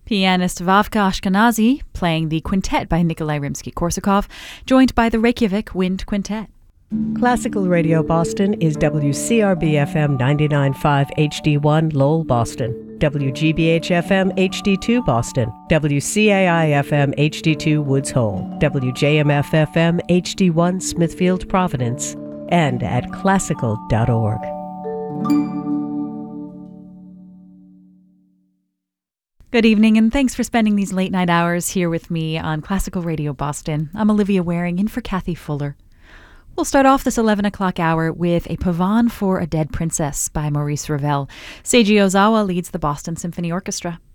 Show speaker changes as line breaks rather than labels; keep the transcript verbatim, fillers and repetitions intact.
Pianist Vavka Ashkenazi playing the quintet by Nikolai Rimsky-Korsakov, joined by the Reykjavik Wind Quintet.
Classical Radio Boston is W C R B F M ninety-nine point five H D one Lowell, Boston, W G B H F M H D two Boston, W C A I F M H D two Woods Hole, W J M F F M H D one Smithfield, Providence, and at classical dot org.
Good evening, and thanks for spending these late night hours here with me on Classical Radio Boston. I'm Olivia Waring, in for Kathy Fuller. We'll start off this eleven o'clock hour with a Pavane for a Dead Princess by Maurice Ravel. Seiji Ozawa leads the Boston Symphony Orchestra.